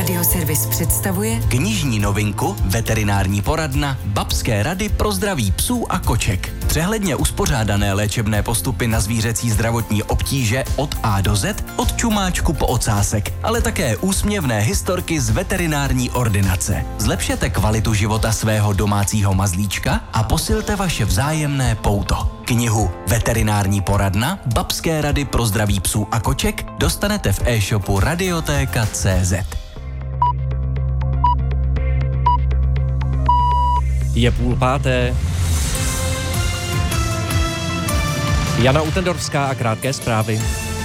Radioservis představuje knižní novinku, veterinární poradna, babské rady pro zdraví psů a koček. Přehledně uspořádané léčebné postupy na zvířecí zdravotní obtíže od A do Z, od čumáčku po ocásek, ale také úsměvné historky z veterinární ordinace. Zlepšete kvalitu života svého domácího mazlíčka a posilte vaše vzájemné pouto. Knihu Veterinární poradna, babské rady pro zdraví psů a koček dostanete v e-shopu Radioteka.cz. Je 4:30. Jana Utendorská a krátké zprávy.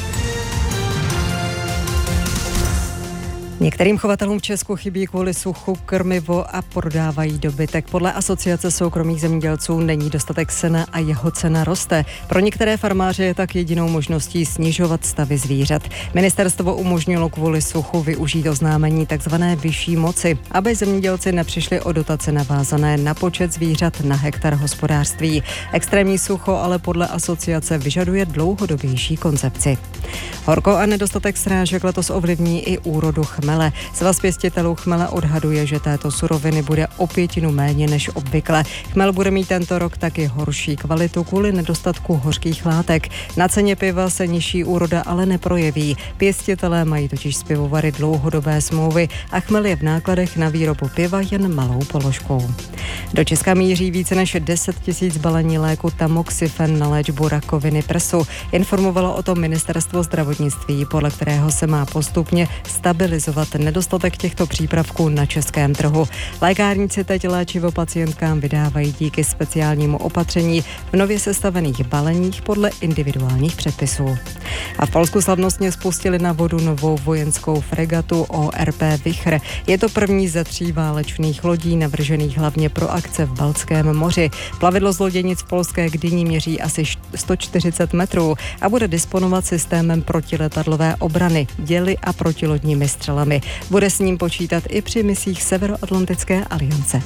Některým chovatelům v Česku chybí kvůli suchu krmivo a prodávají dobytek. Podle Asociace soukromých zemědělců není dostatek sena a jeho cena roste. Pro některé farmáře je tak jedinou možností snižovat stavy zvířat. Ministerstvo umožnilo kvůli suchu využít oznámení tzv. Vyšší moci, aby zemědělci nepřišli o dotace navázané na počet zvířat na hektar hospodářství. Extrémní sucho ale podle asociace vyžaduje dlouhodobější koncepci. Horko a nedostatek srážek letos ovlivní i úrodu chmele. Svaz pěstitelů chmele odhaduje, že této suroviny bude o 1/5 méně než obvykle. Chmel bude mít tento rok taky horší kvalitu kvůli nedostatku hořkých látek. Na ceně piva se nižší úroda ale neprojeví. Pěstitelé mají totiž s pivovary dlouhodobé smlouvy a chmel je v nákladech na výrobu piva jen malou položkou. Do Česka míří více než 10 000 balení léku Tamoxifen na léčbu rakoviny prsu. Informovalo o tom Ministerstvo zdravotnictví, podle kterého se má postupně stabilizovat nedostatek těchto přípravků na českém trhu. Lékárníci teď léčivo pacientkám vydávají díky speciálnímu opatření v nově sestavených baleních podle individuálních předpisů. A v Polsku slavnostně spustili na vodu novou vojenskou fregatu ORP Vichr. Je to první ze 3 válečných lodí navržených hlavně pro akce v Baltském moři. Plavidlo z loděnic v polské Gdyni měří asi 140 metrů a bude disponovat systémem protiletadlové obrany, děly a protilodními střelami. Bude s ním počítat i při misích Severoatlantické aliance.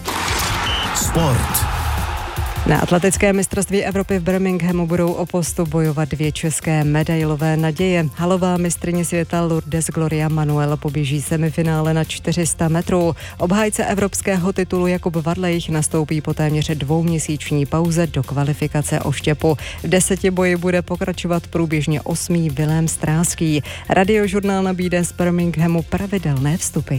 Sport. Na atletické mistrovství Evropy v Birminghamu budou o postup bojovat 2 české medailové naděje. Halová mistryně světa Lourdes Gloria Manuel poběží semifinále na 400 metrů. Obhájce evropského titulu Jakub Vadlejch nastoupí po téměř 2měsíční pauze do kvalifikace o štěpu. V 10 boji bude pokračovat průběžně 8. Vilém Stráský. Radiožurnál nabídne z Birminghamu pravidelné vstupy.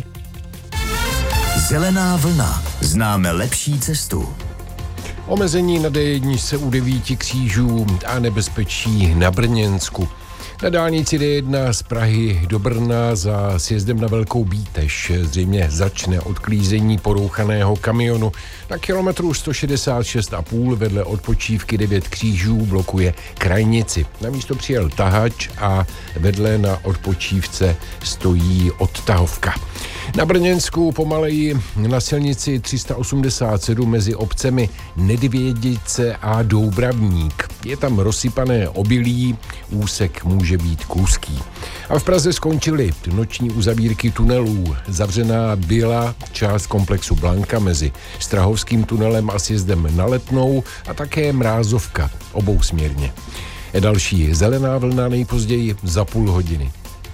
Zelená vlna. Známe lepší cestu. Omezení na D1 se u 9 křížů a nebezpečí na Brněnsku. Na dálnici D1 z Prahy do Brna za sjezdem na Velkou Bítež zřejmě začne odklízení porouchaného kamionu. Na kilometru 166,5 vedle odpočívky 9 křížů blokuje krajnici. Na místo přijel tahač a vedle na odpočívce stojí odtahovka. Na Brněnsku pomaleji na silnici 387 mezi obcemi Nedvědice a Doubravník. Je tam rozsypané obilí, úsek může být kůzký. A v Praze skončily noční uzavírky tunelů. Zavřená byla část komplexu Blanka mezi Strahovským tunelem a sjezdem na Letnou a také Mrázovka obousměrně. Další zelená vlna nejpozději za půl hodiny.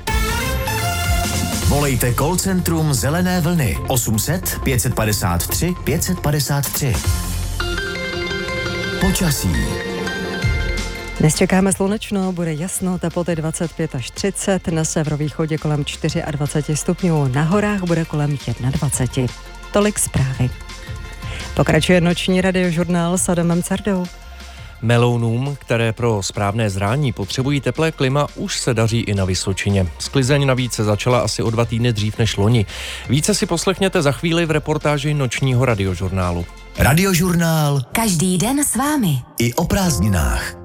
Volejte call centrum Zelené vlny 800 553 553. Počasí. Dnes čekáme slunečno, bude jasno, teploty 25 až 30, na severovýchodě kolem 24 stupňů, na horách bude kolem 21. Tolik zprávy. Pokračuje noční radiožurnál s Adamem Cardou. Melounům, které pro správné zrání potřebují teplé klima, už se daří i na Vysočině. Sklizeň navíc se začala asi o 2 týdny dřív než loni. Více si poslechněte za chvíli v reportáži nočního radiožurnálu. Radiožurnál. Každý den s vámi. I o prázdninách.